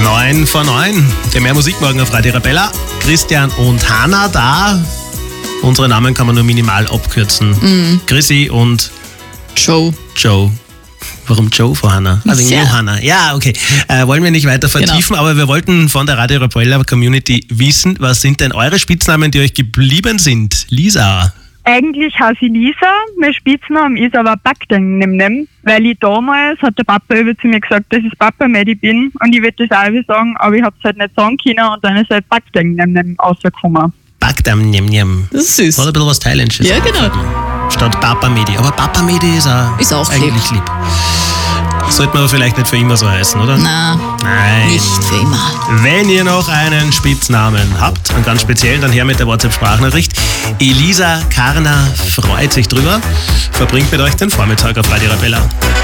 9 von 9. Der Mehr Musik morgen auf Radio Arabella. Christian und Hanna da. Unsere Namen kann man nur minimal abkürzen. Chrissy und Joe. Warum Joe vor Hanna? Wegen Johanna. Ja, okay. Wollen wir nicht weiter vertiefen, aber wir wollten von der Radio Arabella Community wissen, was sind denn eure Spitznamen, die euch geblieben sind? Lisa. Eigentlich heiße ich Lisa. Mein Spitzname ist aber Backdang, weil ich damals hat der Papa über zu mir gesagt, dass ich Papa Medi bin und ich würde das auch sagen, aber ich habe es halt nicht sagen können und dann ist halt Backdang rausgekommen. Backdam, Das ist süß. Hat ein bisschen was Thailändisches. Ja, genau. Statt Papa Medi. Aber Papa Medi ist auch eigentlich lieb. Sollte man aber vielleicht nicht für immer so heißen, oder? Nein, nicht für immer. Wenn ihr noch einen Spitznamen habt, einen ganz speziellen, dann her mit der WhatsApp-Sprachnachricht. Elisa Karner freut sich drüber. Verbringt mit euch den Vormittag auf Radio Arabella.